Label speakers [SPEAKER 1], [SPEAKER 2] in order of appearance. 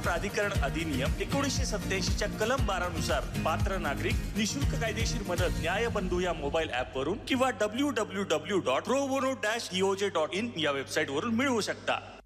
[SPEAKER 1] प्राधिकरण अधिनियम 1987 च्या कलम 12 नुसार पात्र नागरिक निशुल्क कायदेशीर मदत न्याय बंधू या मोबाईल ऍप वरून किंवा www.probono-eoj.in या वेबसाईट वरून मिळवू शकता.